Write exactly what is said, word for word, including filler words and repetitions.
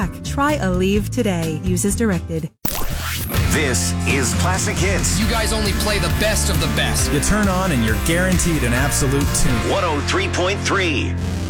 back. Try Aleve today. Use as directed. This is Classic Hits. You guys only play the best of the best. You turn on and you're guaranteed an absolute tune. one oh three point three.